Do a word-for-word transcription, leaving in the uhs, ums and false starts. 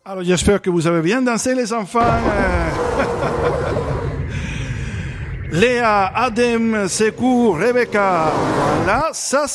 Alors j'espère que vous avez bien dansé les enfants. Léa, Adem, Sekou, Rebecca. Voilà, ça